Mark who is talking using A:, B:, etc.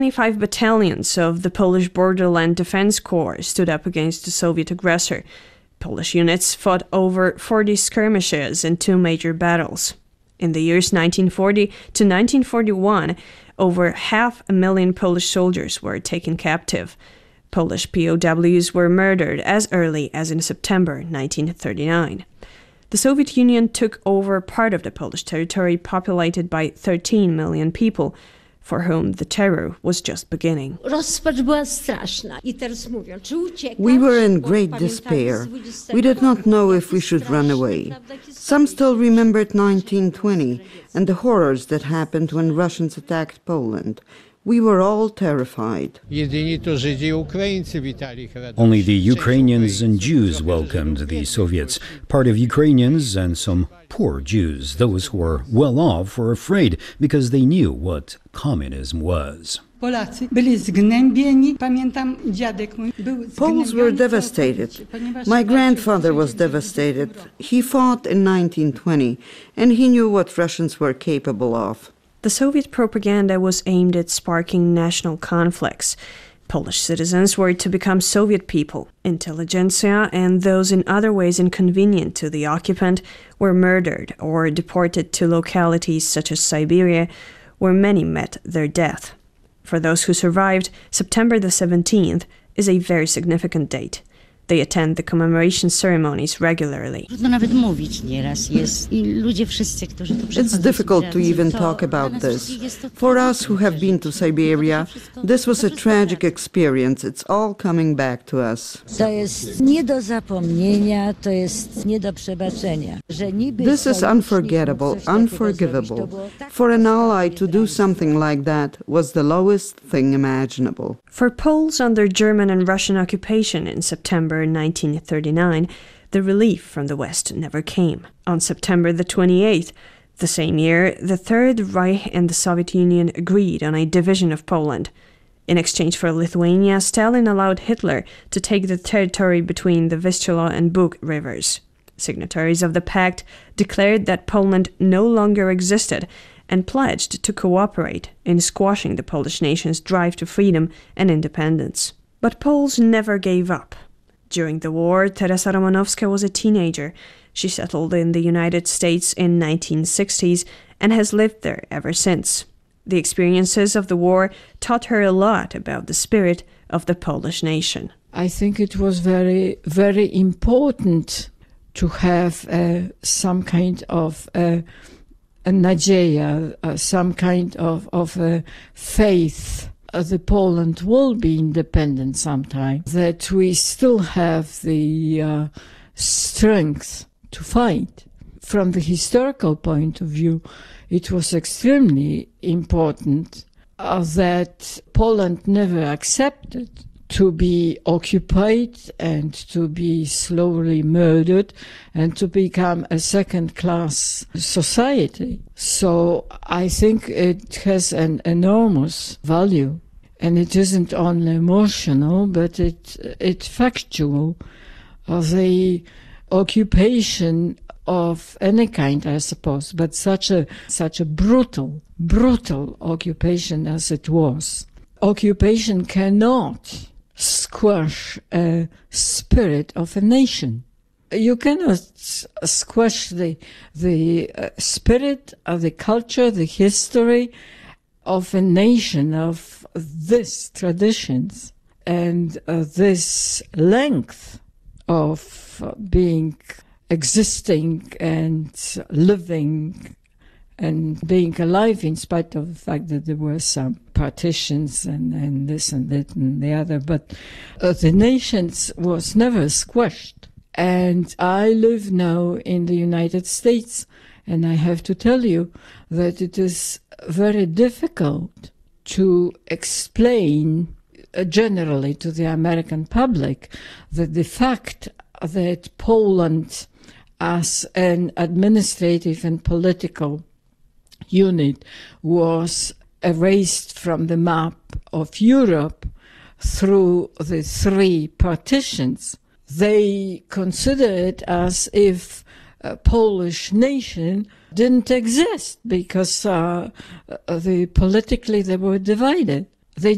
A: 25 battalions of the Polish Borderland Defense Corps stood up against the Soviet aggressor. Polish units fought over 40 skirmishes and 2 major battles. In the years 1940 to 1941, over 500,000 Polish soldiers were taken captive. Polish POWs were murdered as early as in September 1939. The Soviet Union took over part of the Polish territory populated by 13 million people, for whom the terror was just beginning.
B: We were in great despair. We did not know if we should run away. Some still remembered 1920 and the horrors that happened when Russians attacked Poland. We were all terrified.
C: Only the Ukrainians and Jews welcomed the Soviets. Part of Ukrainians and some poor Jews, those who were well off, were afraid because they knew what communism was.
B: Poles were devastated. My grandfather was devastated. He fought in 1920, and he knew what Russians were capable of.
A: The Soviet propaganda was aimed at sparking national conflicts. Polish citizens were to become Soviet people. Intelligentsia and those in other ways inconvenient to the occupant were murdered or deported to localities such as Siberia, where many met their death. For those who survived, September the 17th is a very significant date. They attend the commemoration ceremonies regularly.
B: It's difficult to even talk about this. For us who have been to Siberia, this was a tragic experience. It's all coming back to us. This is unforgettable, unforgivable. For an ally to do something like that was the lowest thing imaginable.
A: For Poles under German and Russian occupation in September 1939, the relief from the West never came. On September the 28th, the same year, the Third Reich and the Soviet Union agreed on a division of Poland. In exchange for Lithuania, Stalin allowed Hitler to take the territory between the Vistula and Bug rivers. Signatories of the pact declared that Poland no longer existed and pledged to cooperate in squashing the Polish nation's drive to freedom and independence. But Poles never gave up. During the war, Teresa Romanowska was a teenager. She settled in the United States in 1960s and has lived there ever since. The experiences of the war taught her a lot about the spirit of the Polish nation.
D: I think it was very, very important to have some kind of a nadzieja, some kind of faith that Poland will be independent sometime, that we still have the strength to fight. From the historical point of view, it was extremely important that Poland never accepted to be occupied and to be slowly murdered and to become a second-class society. So I think it has an enormous value, and it isn't only emotional, but it's factual. The occupation of any kind, I suppose, but such a brutal occupation as it was. Occupation cannot squash a spirit of a nation. You cannot squash the spirit of the culture, the history of a nation, of these traditions, and this length of existing and living and being alive in spite of the fact that there were some partitions and this and that and the other. But the nations was never squashed. And I live now in the United States, and I have to tell you that it is very difficult to explain generally to the American public that the fact that Poland as an administrative and political unit was erased from the map of Europe through the 3 partitions. They consider it as if a Polish nation didn't exist because politically they were divided.